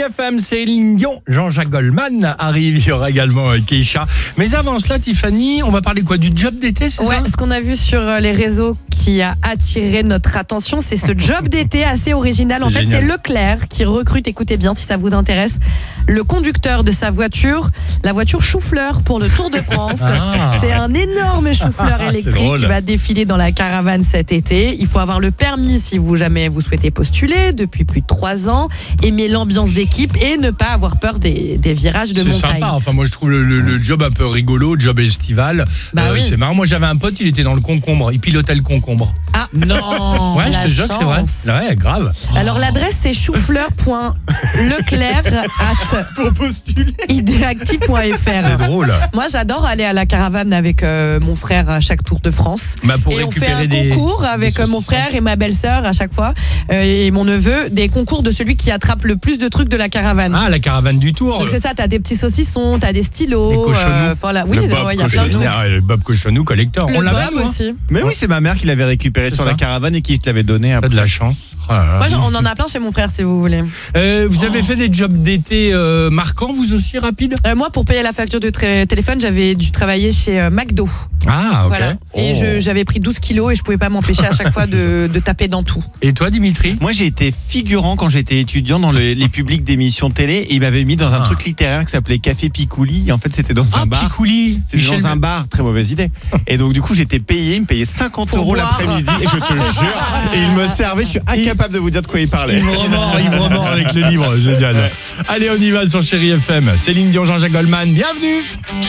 FM, Céline Dion, Jean-Jacques Goldman arrive, il y aura également Keisha. Mais avant cela, Tiffany, on va parler quoi, du job d'été, c'est ça ? Ce qu'on a vu sur les réseaux qui a attiré notre attention, c'est ce job d'été assez original. En fait, c'est Leclerc qui recrute, écoutez bien si ça vous intéresse, le conducteur de sa voiture, la voiture chou-fleur pour le Tour de France. C'est un énorme chou-fleur électrique qui va défiler dans la caravane cet été. Il faut avoir le permis si jamais vous souhaitez postuler depuis plus de 3 ans, aimer l'ambiance d'équipe et ne pas avoir peur des virages de montagne. C'est sympa, enfin moi je trouve le job un peu rigolo, job estival. Oui. C'est marrant, moi j'avais un pote, il était dans le concombre, il pilotait le concombre. Ah non. Ouais, je te jure que c'est vrai. Ouais, grave. Alors l'adresse c'est choufleur.leclerc@ideactive.fr. C'est drôle. Moi j'adore aller à la caravane avec mon frère à chaque Tour de France. Et on fait un concours avec mon frère et ma belle-sœur à chaque fois et mon neveu, des concours de celui qui attrape le plus de trucs de la caravane. Ah, la caravane du Tour. Donc c'est ça, t'as des petits saucissons, t'as des stylos. Des cochonous. Voilà. Oui, il y a plein de trucs. Le Bob Cochonou collector. Le Bob aussi. Mais oui, c'est ma mère qui l'avait récupéré sur la caravane et qui te l'avait donné après. T'as de la chance. Moi, on en a plein chez mon frère si vous voulez. Vous avez fait des jobs d'été marquants, vous aussi, rapide ? Moi, pour payer la facture de téléphone, j'avais dû travailler chez McDo. Ah, ok. Voilà. Et j'avais pris 12 kilos et je pouvais pas m'empêcher à chaque fois de taper dans tout. Et toi, Dimitri ? Moi, j'ai été figurant quand j'étais étudiant dans les publics d'émissions télé et il m'avait mis dans un truc littéraire qui s'appelait Café Picouli. Et en fait, c'était dans un bar. Picouli. C'était dans un bar, très mauvaise idée. Et donc, du coup, j'étais payé, il me payait 50 € l'après-midi et je te jure, et il me servait, je suis incapable de vous dire de quoi il parlait. Ivre-mort avec le livre, génial. Allez, on y va sur Chérie FM. Céline Dion, Jean-Jacques Goldman, bienvenue.